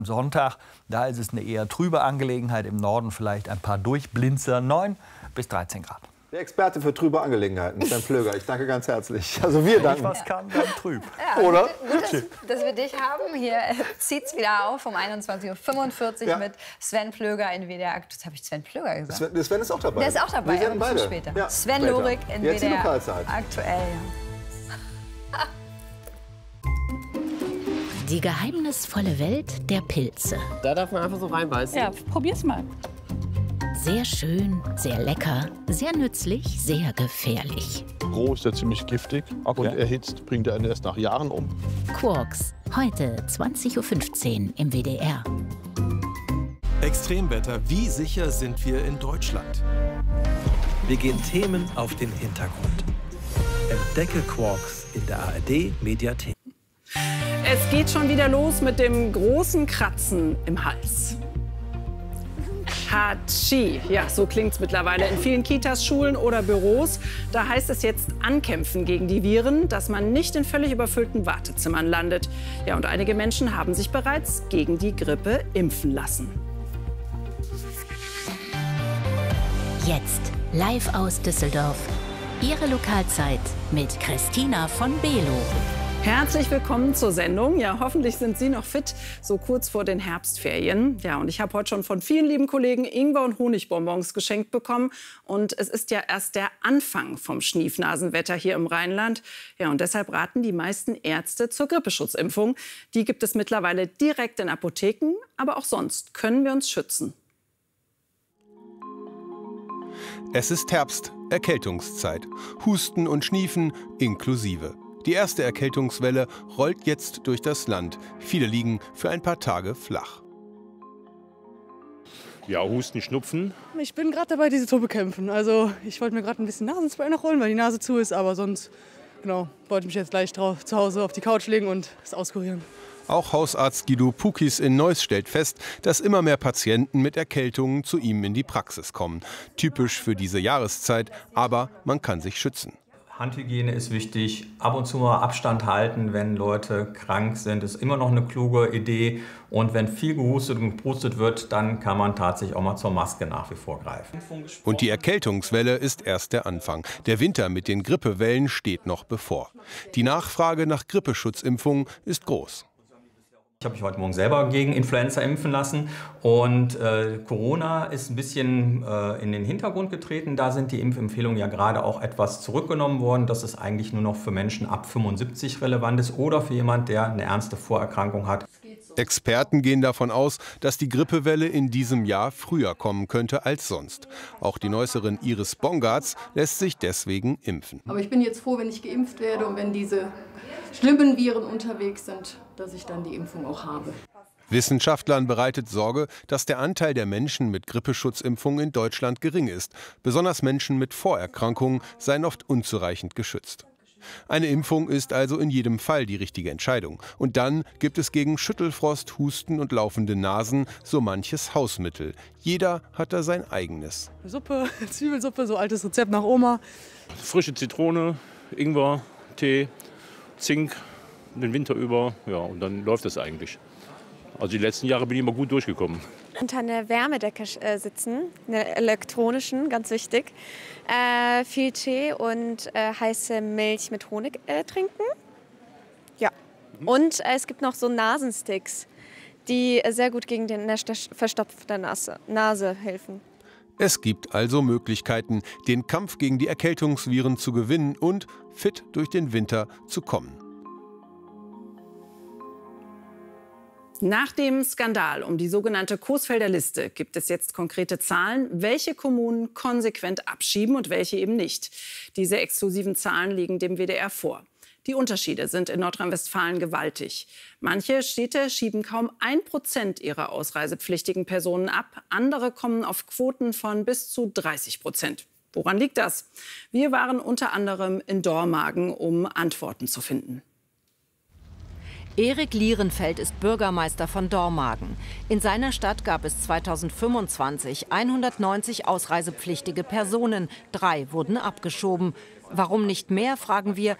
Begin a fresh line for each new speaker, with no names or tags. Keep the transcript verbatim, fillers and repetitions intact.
Sonntag, da ist es eine eher trübe Angelegenheit. Im Norden vielleicht ein paar Durchblinzer. neun bis dreizehn Grad.
Der Experte für trübe Angelegenheiten, Sven Pflöger. Ich danke ganz herzlich. Also wir danken.
Wenn ich was kann, dann trüb.
Ja,
Oder?
Gut, dass, dass wir dich haben. Hier zieht es wieder auf um einundzwanzig Uhr fünfundvierzig ja. mit Sven Pflöger in W D R. Jetzt habe ich Sven Pflöger gesagt.
Sven, Sven ist auch dabei.
Der ist auch dabei.
Wir werden beide.
Später.
Ja,
Sven
später.
Lorik in
Jetzt
W D R.
Die Lokalzeit.
Aktuell. Ja.
Die geheimnisvolle Welt der Pilze.
Da darf man einfach so reinbeißen.
Ja, probier's mal.
Sehr schön, sehr lecker, sehr nützlich, sehr gefährlich.
Roh ist er ziemlich giftig okay. und erhitzt bringt er ihn erst nach Jahren um.
Quarks, heute zwanzig Uhr fünfzehn im W D R.
Extremwetter, wie sicher sind wir in Deutschland? Wir gehen Themen auf den Hintergrund. Entdecke Quarks in der A R D-Mediathek.
Es geht schon wieder los mit dem großen Kratzen im Hals. Hatschi. Ja, so klingt's mittlerweile in vielen Kitas, Schulen oder Büros. Da heißt es jetzt ankämpfen gegen die Viren, dass man nicht in völlig überfüllten Wartezimmern landet. Ja, und einige Menschen haben sich bereits gegen die Grippe impfen lassen.
Jetzt live aus Düsseldorf. Ihre Lokalzeit mit Christina von Below.
Herzlich willkommen zur Sendung. Ja, hoffentlich sind Sie noch fit, so kurz vor den Herbstferien. Ja, und ich habe heute schon von vielen lieben Kollegen Ingwer- und Honigbonbons geschenkt bekommen. Und es ist ja erst der Anfang vom Schniefnasenwetter hier im Rheinland. Ja, und deshalb raten die meisten Ärzte zur Grippeschutzimpfung. Die gibt es mittlerweile direkt in Apotheken, aber auch sonst können wir uns schützen.
Es ist Herbst, Erkältungszeit. Husten und Schniefen inklusive. Die erste Erkältungswelle rollt jetzt durch das Land. Viele liegen für ein paar Tage flach.
Ja, Husten, Schnupfen.
Ich bin gerade dabei, diese zu bekämpfen. Also ich wollte mir gerade ein bisschen Nasenspray noch holen, weil die Nase zu ist. Aber sonst, genau, wollte mich jetzt gleich drauf, zu Hause auf die Couch legen und es auskurieren.
Auch Hausarzt Guido Pukis in Neuss stellt fest, dass immer mehr Patienten mit Erkältungen zu ihm in die Praxis kommen. Typisch für diese Jahreszeit, aber man kann sich schützen.
Handhygiene ist wichtig, ab und zu mal Abstand halten, wenn Leute krank sind, ist immer noch eine kluge Idee. Und wenn viel gehustet und geprustet wird, dann kann man tatsächlich auch mal zur Maske nach wie vor greifen.
Und die Erkältungswelle ist erst der Anfang. Der Winter mit den Grippewellen steht noch bevor. Die Nachfrage nach Grippeschutzimpfungen ist groß.
Ich habe mich heute Morgen selber gegen Influenza impfen lassen und äh, Corona ist ein bisschen äh, in den Hintergrund getreten. Da sind die Impfempfehlungen ja gerade auch etwas zurückgenommen worden, dass es eigentlich nur noch für Menschen ab fünfundsiebzig relevant ist oder für jemand, der eine ernste Vorerkrankung hat.
Experten gehen davon aus, dass die Grippewelle in diesem Jahr früher kommen könnte als sonst. Auch die Neusserin Iris Bongartz lässt sich deswegen impfen.
Aber ich bin jetzt froh, wenn ich geimpft werde und wenn diese schlimmen Viren unterwegs sind, dass ich dann die Impfung auch habe.
Wissenschaftlern bereitet Sorge, dass der Anteil der Menschen mit Grippeschutzimpfungen in Deutschland gering ist. Besonders Menschen mit Vorerkrankungen seien oft unzureichend geschützt. Eine Impfung ist also in jedem Fall die richtige Entscheidung. Und dann gibt es gegen Schüttelfrost, Husten und laufende Nasen so manches Hausmittel. Jeder hat da sein eigenes.
Suppe, Zwiebelsuppe, so altes Rezept nach Oma.
Frische Zitrone, Ingwer, Tee, Zink, den Winter über. Ja, und dann läuft das eigentlich. Also die letzten Jahre bin ich immer gut durchgekommen.
Unter einer Wärmedecke äh, sitzen, einer elektronischen, ganz wichtig. Äh, viel Tee und äh, heiße Milch mit Honig äh, trinken. Ja. Und äh, es gibt noch so Nasensticks, die äh, sehr gut gegen die verstopfte Nase, Nase helfen.
Es gibt also Möglichkeiten, den Kampf gegen die Erkältungsviren zu gewinnen und fit durch den Winter zu kommen.
Nach dem Skandal um die sogenannte Coesfelder Liste gibt es jetzt konkrete Zahlen, welche Kommunen konsequent abschieben und welche eben nicht. Diese exklusiven Zahlen liegen dem W D R vor. Die Unterschiede sind in Nordrhein-Westfalen gewaltig. Manche Städte schieben kaum ein Prozent ihrer ausreisepflichtigen Personen ab. Andere kommen auf Quoten von bis zu dreißig Prozent. Woran liegt das? Wir waren unter anderem in Dormagen, um Antworten zu finden.
Erik Lierenfeld ist Bürgermeister von Dormagen. In seiner Stadt gab es zweitausendfünfundzwanzig hundertneunzig ausreisepflichtige Personen. Drei wurden abgeschoben. Warum nicht mehr, fragen wir,